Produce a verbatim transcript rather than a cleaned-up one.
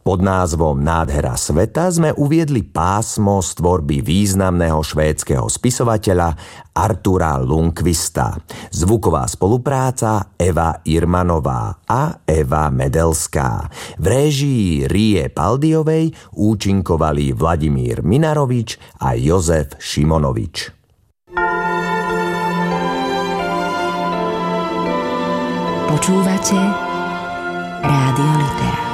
Pod názvom Nádhera sveta sme uviedli pásmo z tvorby významného švédskeho spisovateľa Artura Lundqvista. Zvuková spolupráca Eva Irmanová a Eva Medelská. V réžii Rie Paldiovej účinkovali Vladimír Minarovič a Jozef Šimonovič. Počúvate Rádio Litera.